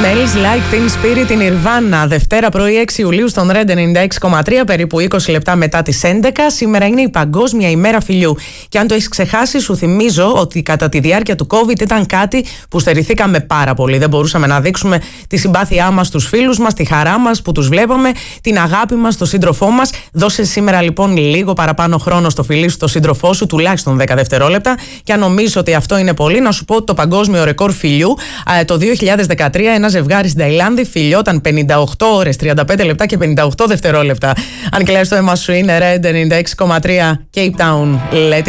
Smells Like Teen Spirit, η Nirvana. Δευτέρα πρωί 6 Ιουλίου στον Red 96,3, περίπου 20 λεπτά μετά τις 11. Σήμερα είναι η Παγκόσμια ημέρα φιλιού. Και αν το έχεις ξεχάσει, σου θυμίζω ότι κατά τη διάρκεια του COVID ήταν κάτι που στερηθήκαμε πάρα πολύ. Δεν μπορούσαμε να δείξουμε τη συμπάθειά μας στους φίλους μας, τη χαρά μας που τους βλέπαμε, την αγάπη μας στον σύντροφό μας. Δώσε σήμερα λοιπόν λίγο παραπάνω χρόνο στο φιλί σου, στο σύντροφό σου, τουλάχιστον 10 δευτερόλεπτα. Και αν νομίζεις ότι αυτό είναι πολύ, να σου πω ότι το παγκόσμιο ρεκόρ φιλιού το 2013, ένα ζευγάρι στην Ταϊλάνδη φιλιόταν 58 ώρες, 35 λεπτά και 58 δευτερόλεπτα. Αν κλαις το αίμα σου, είναι Red 96,3 Cape Town. Let it